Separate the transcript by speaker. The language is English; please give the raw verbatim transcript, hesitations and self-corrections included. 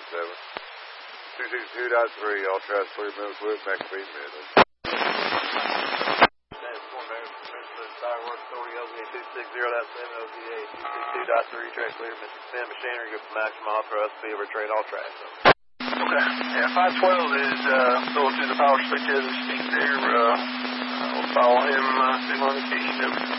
Speaker 1: seven. two six two point three, all traffic clear, middle clear, back speed, middle. Fireworks authority, L Z A two six zero point seven, L Z A two six two point three, track clear, Mister Sam Machinery, good for maximum all trust, be over trade all traffic.
Speaker 2: Okay, yeah, five twelve is uh, going through the power switch as we speak there. Uh, I'll follow him, uh, same on the station.